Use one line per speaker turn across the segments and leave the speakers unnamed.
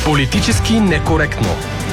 Политически некоректно.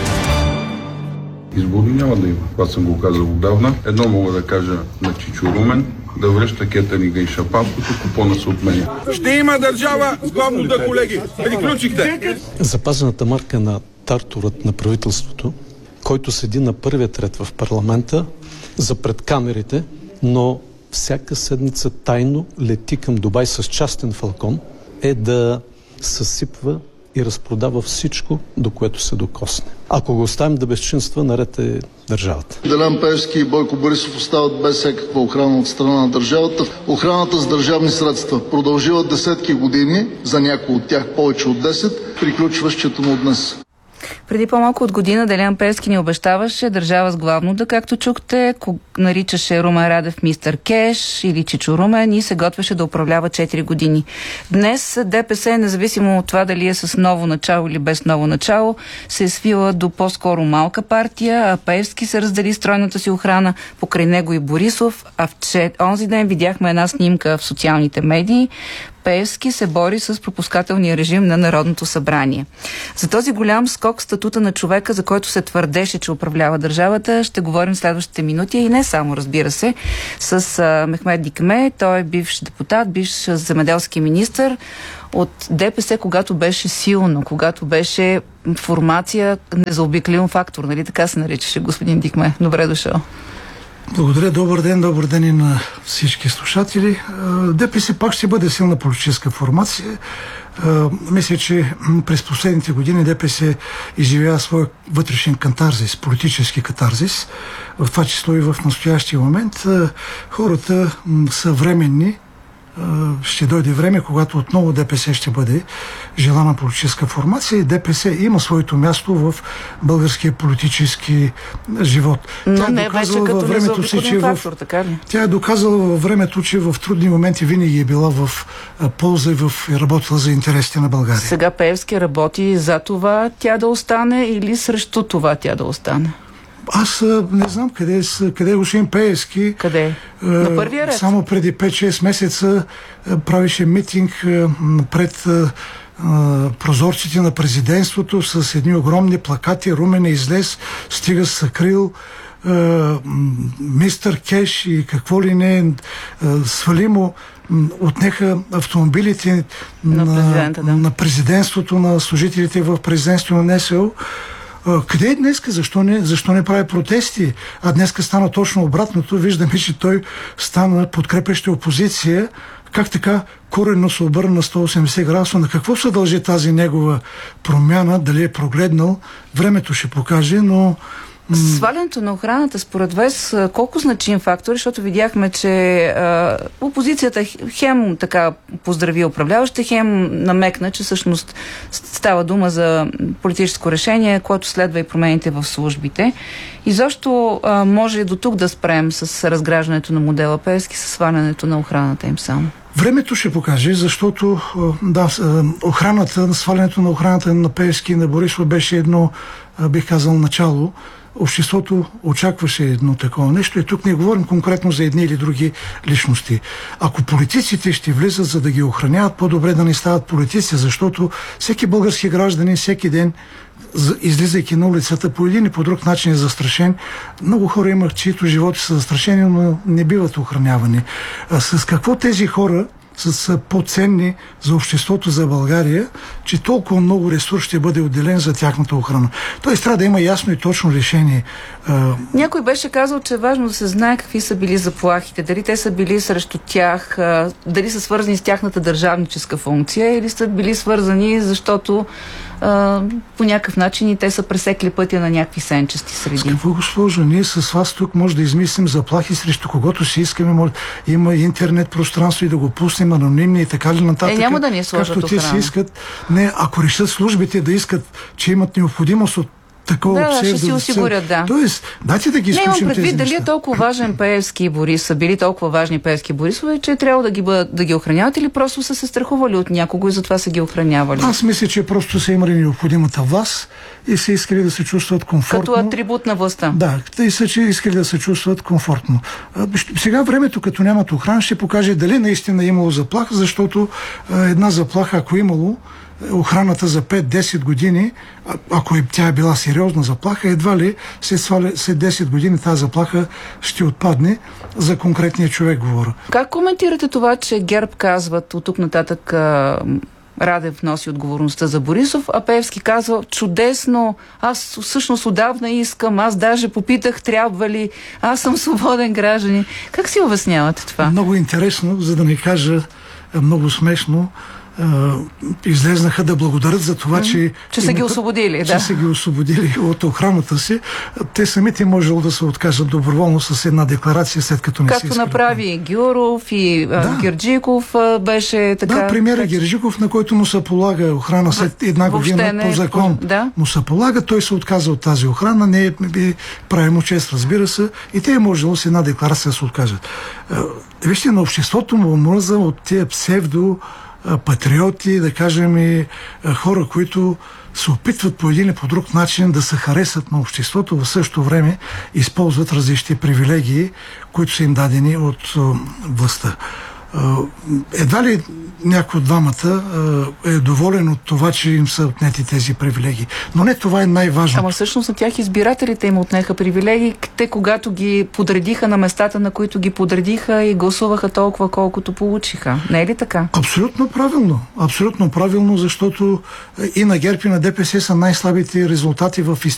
Избори няма да има. Това съм го казал отдавна. Едно мога да кажа на Чичо Румен: да връща Кетънинга и Шапанското, купона се отменя.
Ще има държава с главното, колеги. Приключихте.
Запазената марка на тартурът на правителството, който седи на първият ред в парламента, за пред камерите, но всяка седмица тайно лети към Дубай с частен фалкон, е да съсипва и разпродава всичко, до което се докосне. Ако го оставим да безчинства, наред е държавата.
Делян Пеевски и Бойко Борисов остават без всякаква охрана от страна на държавата. Охраната с държавни средства продължила десетки години, за някои от тях повече от 10, приключва считано днес.
Преди по-малко от година Делян Пеевски ни обещаваше държава с главно да, както чухте, наричаше Румен Радев мистер Кеш или Чичо Румен и се готвеше да управлява 4 години. Днес ДПС, независимо от това дали е с ново начало или без ново начало, се е свила до по-скоро малка партия, а Пеевски се раздели стройната си охрана, покрай него и Борисов, а онзи ден видяхме една снимка в социалните медии. Пеевски се бори с пропускателния режим на Народното събрание. За този голям скок в статута на човека, за който се твърдеше, че управлява държавата, ще говорим следващите минути и не само, разбира се, с Мехмед Дикме. Той е бивш депутат, бивш земеделски министър от ДПС, когато беше силно, когато беше формация незаобиклим фактор, нали така се наричаше господин Дикме. Добре дошъл.
Благодаря, добър ден и на всички слушатели. ДПС пак ще бъде силна политическа формация. Мисля, че през последните години ДПС изживява своя вътрешен катарзис, политически катарзис. В това число и в настоящия момент хората са временни. Ще дойде време, когато отново ДПС ще бъде желана политическа формация и ДПС има своето място в българския политически живот.
Но не вече като незаобиколен фактор, така ли?
Тя е доказала във времето, че в трудни моменти винаги е била в полза и работила за интересите на България.
Сега Пеевски работи за това тя да остане или срещу това тя да остане?
Аз не знам къде е господин Пеевски.
Къде? На първия ред?
Само преди 5-6 месеца правише митинг пред прозорците на президентството с едни огромни плакати. Румен излез, стига съкрил, мистер Кеш и какво ли не, свали му, отнеха автомобилите на президентството, на служителите в президентството на НСО. Къде е днеска? Защо не прави протести? А днеска стана точно обратното. Виждаме, че той стана подкрепяща опозиция. Как така коренно се обърна на 180 градуса? На какво се дължи тази негова промяна? Дали е прогледнал? Времето ще покаже, но...
Свалянето на охраната, според вас, колко значим фактор, защото видяхме, че опозицията хем така поздрави управляващите, хем намекна, че всъщност става дума за политическо решение, което следва и промените в службите. И защо може до тук да спрем с разграждането на модела Пеевски, с свалянето на охраната им само?
Времето ще покаже, защото свалянето на охраната на Пеевски и на Борисов беше едно, бих казал, начало. Обществото очакваше едно такова нещо и тук не говорим конкретно за едни или други личности. Ако политиците ще влизат за да ги охраняват, по-добре да не стават политици, защото всеки български гражданин всеки ден, излизайки на улицата, по един и по друг начин е застрашен. Много хора имах, чието животи са застрашени, но не биват охранявани. С какво тези хора са по-ценни за обществото, за България, че толкова много ресурс ще бъде отделен за тяхната охрана. Тоест трябва да има ясно и точно решение.
Някой беше казал, че е важно да се знае какви са били заплахите. Дали те са били срещу тях, дали са свързани с тяхната държавническа функция или са били свързани, защото по някакъв начин и те са пресекли пътя на някакви сенчести среди.
С какво, госпожо? Ние с вас тук може да измислим заплахи срещу когото си искаме. Има интернет пространство и да го пуснем анонимни и така ли нататък.
Няма да ни сложат
както те си искат. Не, ако решат службите да искат, че имат необходимост от такова
ще си осигурят, да.
Тоест, дайте да ги изключим тези
предвид дали е толкова важен Пеевски и Борис, са били толкова важни Пеевски и Борисове, че трябва да ги охраняват или просто са се страхували от някого и затова са ги охранявали?
Аз мисля, че просто са имали необходимата власт и са искали да се чувстват комфортно.
Като атрибут на властта.
Да, те са искали да се чувстват комфортно. Сега времето, като нямат охрана, ще покаже дали наистина е имало заплаха, защото една заплаха, ако имало, охраната за 5-10 години, ако тя е била сериозна заплаха, едва ли след 10 години тази заплаха ще отпадне. За конкретния човек говоря.
Как коментирате това, че ГЕРБ казват от тук нататък Радев носи отговорността за Борисов, а Пеевски казва: чудесно, аз всъщност отдавна искам, аз даже попитах трябва ли, аз съм свободен гражданин. Как си обяснявате това?
Много интересно, за да не кажа много смешно, излезнаха да благодарят за това, че
са ги освободили.
Че са ги освободили от охраната си. Те самите можело да се откажат доброволно с една декларация, след като не се
както направи Гюров и Герджиков беше така.
Да, премиера Герджиков, на който му се полага охрана след една година по закон. Му се полага, той се отказа от тази охрана, не е прави му чест, разбира се, и те е можело с една декларация да се откажат. Вижте, на обществото му омръза от тия патриоти, да кажем, и хора, които се опитват по един или по друг начин да се харесат на обществото, в същото време използват различни привилегии, които са им дадени от властта. Едва ли някой от двамата е доволен от това, че им са отнети тези привилегии. Но не това е най-важно.
Ама всъщност на тях избирателите им отнеха привилегии, те когато ги подредиха на местата, на които ги подредиха, и гласуваха толкова, колкото получиха. Не е ли така?
Абсолютно правилно. Абсолютно правилно, защото и на ГЕРБ, и на ДПС са най-слабите резултати в историята